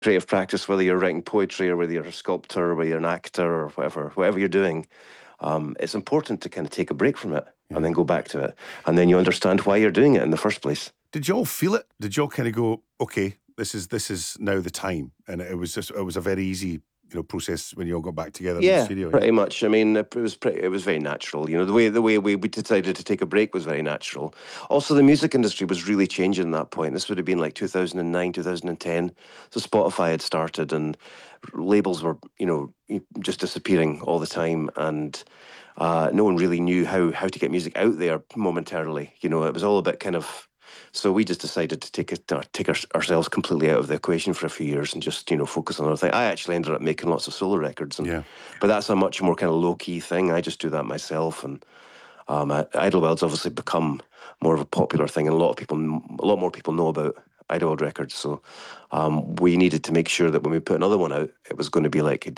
creative practice, whether you're writing poetry or whether you're a sculptor or whether you're an actor or whatever you're doing, it's important to kind of take a break from it and then go back to it. And then you understand why you're doing it in the first place. Did you all feel it? Did you all kind of go, okay, this is now the time? And it was a very easy, process when you all got back together in the Yeah, studio. pretty much. I mean, it was very natural. The way we decided to take a break was very natural. Also, the music industry was really changing at that point. This would have been like 2009, 2010. So Spotify had started, and labels were, just disappearing all the time, and no one really knew how to get music out there momentarily. It was all a bit kind of. So we just decided to take ourselves completely out of the equation for a few years and just focus on other things. I actually ended up making lots of solo records, but that's a much more kind of low key thing. I just do that myself, and Idlewild's obviously become more of a popular thing, and a lot more people know about Idlewild Records. So we needed to make sure that when we put another one out, it was going to be like